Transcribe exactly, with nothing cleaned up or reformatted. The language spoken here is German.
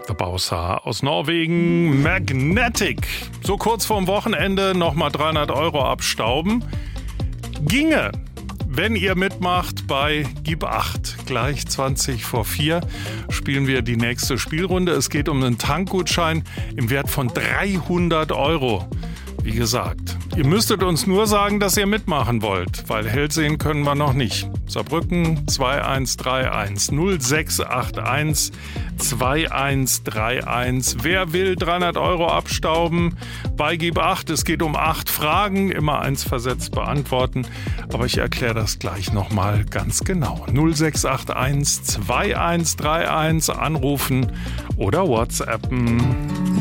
The Bausa aus Norwegen, Magnetic. So kurz vorm Wochenende nochmal dreihundert Euro abstauben. Ginge, wenn ihr mitmacht bei Gib acht. Gleich zwanzig vor vier spielen wir die nächste Spielrunde. Es geht um einen Tankgutschein im Wert von dreihundert Euro. Wie gesagt, ihr müsstet uns nur sagen, dass ihr mitmachen wollt, weil hell sehen können wir noch nicht. Saarbrücken zwei eins drei eins null sechs acht eins zwei eins drei eins. Wer will dreihundert Euro abstauben? Bei Gib acht. Es geht um acht Fragen, immer eins versetzt beantworten. Aber ich erkläre das gleich nochmal ganz genau. null sechs acht eins zwei eins drei eins anrufen oder WhatsAppen.